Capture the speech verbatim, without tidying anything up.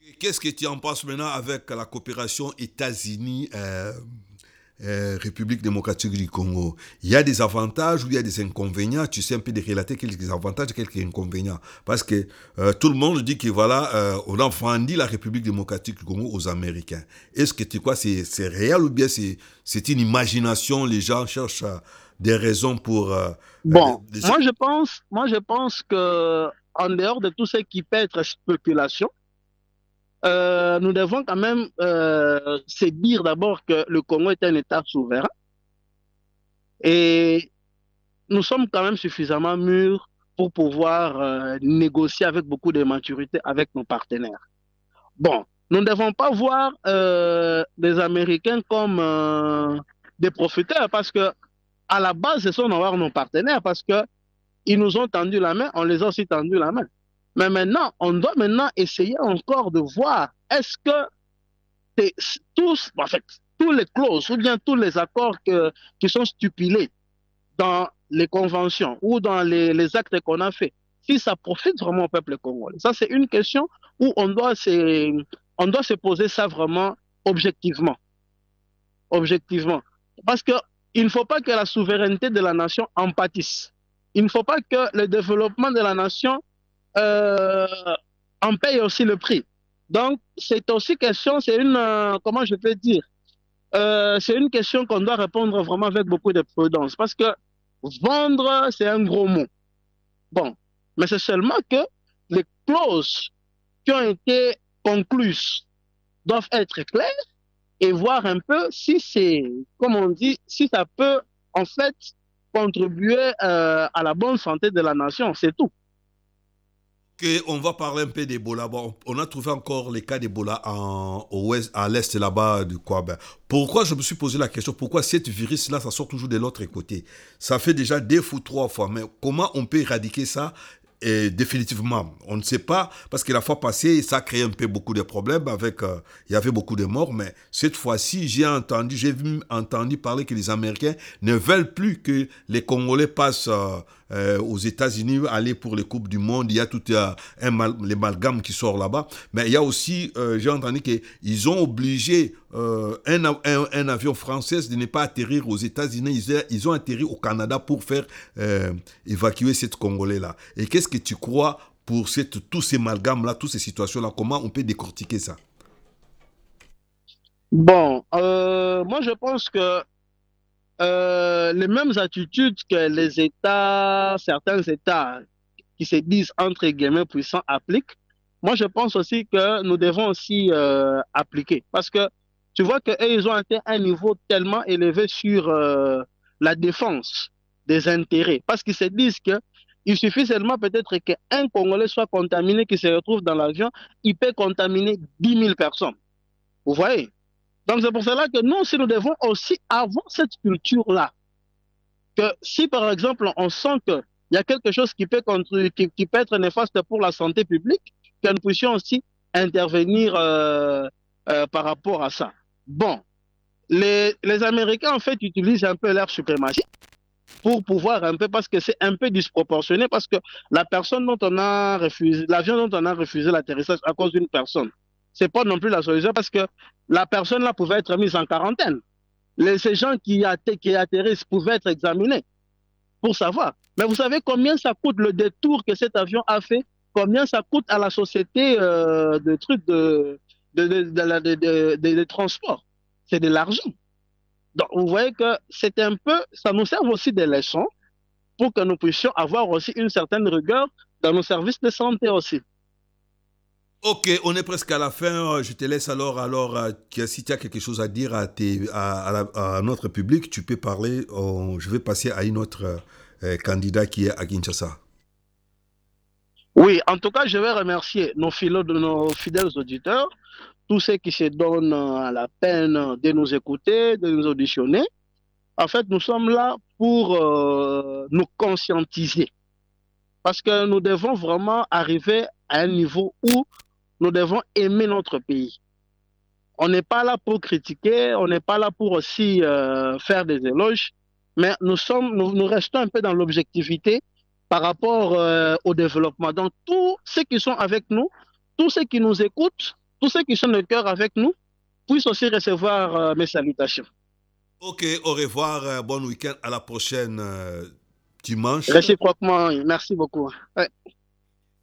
Qu'est-ce que tu en penses maintenant avec la coopération États-Unis, euh, euh, République démocratique du Congo? Il y a des avantages ou il y a des inconvénients? Tu sais un peu de relater quelques avantages et quelques inconvénients. Parce que euh, tout le monde dit que voilà, euh, on a vendu la République démocratique du Congo aux Américains. Est-ce que tu crois que c'est c'est réel ou bien c'est c'est une imagination? Les gens cherchent euh, des raisons pour... euh, euh, Bon, des- moi je pense, moi je pense que en dehors de tout ce qui peut être spéculation, euh, nous devons quand même euh, se dire d'abord que le Congo est un État souverain et nous sommes quand même suffisamment mûrs pour pouvoir euh, négocier avec beaucoup de maturité avec nos partenaires. Bon, nous ne devons pas voir euh, les Américains comme euh, des profiteurs parce que à la base, ce sont nos partenaires parce que ils nous ont tendu la main, on les a aussi tendu la main. Mais maintenant, on doit maintenant essayer encore de voir est-ce que tous, en fait, tous les clauses ou bien tous les accords que, qui sont stipulés dans les conventions ou dans les, les actes qu'on a faits, si ça profite vraiment au peuple congolais. Ça, c'est une question où on doit se, on doit se poser ça vraiment objectivement. Objectivement. Parce que il ne faut pas que la souveraineté de la nation en pâtisse. Il ne faut pas que le développement de la nation euh, en paye aussi le prix. Donc, c'est aussi question, c'est une, euh, comment je peux dire, euh, c'est une question qu'on doit répondre vraiment avec beaucoup de prudence. Parce que vendre, c'est un gros mot. Bon, mais c'est seulement que les clauses qui ont été conclues doivent être claires et voir un peu si c'est, comme on dit, si ça peut en fait contribuer euh, à la bonne santé de la nation, c'est tout. Que on va parler un peu d'Ebola. Bon, on a trouvé encore les cas d'Ebola en, au ouest, à l'est là-bas du quoi. Ben, pourquoi je me suis posé la question, pourquoi cette virus-là, ça sort toujours de l'autre côté? Ça fait déjà deux ou trois fois, mais comment on peut éradiquer ça? Et définitivement, on ne sait pas, parce que la fois passée, ça a créé un peu beaucoup de problèmes avec, euh, il y avait beaucoup de morts, mais cette fois-ci, j'ai entendu, j'ai vu, entendu parler que les Américains ne veulent plus que les Congolais passent euh, euh, aux États-Unis, aller pour les Coupes du Monde. Il y a tout euh, un mal, l'amalgame qui sort là-bas, mais il y a aussi, euh, j'ai entendu qu'ils ont obligé euh, un, un, un, avion français de ne pas atterrir aux États-Unis. Ils, ils ont atterri au Canada pour faire euh, évacuer cette Congolais-là. Et qu'est-ce que tu crois pour cette, tous ces amalgames-là, toutes ces situations-là? Comment on peut décortiquer ça? Bon, euh, moi je pense que euh, les mêmes attitudes que les États, certains États qui se disent entre guillemets puissants appliquent, moi je pense aussi que nous devons aussi euh, appliquer. Parce que tu vois qu'eux, ils ont atteint un niveau tellement élevé sur euh, la défense des intérêts. Parce qu'ils se disent que il suffit seulement peut-être qu'un Congolais soit contaminé, qui se retrouve dans l'avion, il peut contaminer dix mille personnes. Vous voyez? Donc c'est pour cela que nous, si nous devons aussi avoir cette culture-là, que si par exemple on sent qu'il y a quelque chose qui peut, qui, qui, peut être néfaste pour la santé publique, que nous puissions aussi intervenir euh, euh, par rapport à ça. Bon, les, les Américains en fait utilisent un peu leur suprématie pour pouvoir un peu, parce que c'est un peu disproportionné, parce que la personne dont on a refusé, l'avion dont on a refusé l'atterrissage à cause d'une personne, c'est pas non plus la solution, parce que la personne là pouvait être mise en quarantaine. Les, ces gens qui, qui atterrissent pouvaient être examinés pour savoir. Mais vous savez combien ça coûte le détour que cet avion a fait? Combien ça coûte à la société euh, de trucs de, de, de, de, de, de, de, de transport? C'est de l'argent. Donc, vous voyez que c'est un peu, ça nous sert aussi des leçons pour que nous puissions avoir aussi une certaine rigueur dans nos services de santé aussi. Ok, on est presque à la fin. Je te laisse alors. Alors, euh, si tu as quelque chose à dire à, tes, à, à, la, à notre public, tu peux parler. On, je vais passer à une autre euh, candidat qui est à Kinshasa. Oui, en tout cas, je vais remercier nos, philo, nos fidèles auditeurs, tous ceux qui se donnent euh, la peine de nous écouter, de nous auditionner. En fait, nous sommes là pour euh, nous conscientiser parce que nous devons vraiment arriver à un niveau où nous devons aimer notre pays. On n'est pas là pour critiquer, on n'est pas là pour aussi euh, faire des éloges, mais nous, sommes, nous, nous restons un peu dans l'objectivité par rapport euh, au développement. Donc, tous ceux qui sont avec nous, tous ceux qui nous écoutent, tous ceux qui sont de cœur avec nous puissent aussi recevoir euh, mes salutations. Ok, au revoir, euh, bon week-end, à la prochaine euh, dimanche. Réciproquement, merci beaucoup. Ouais.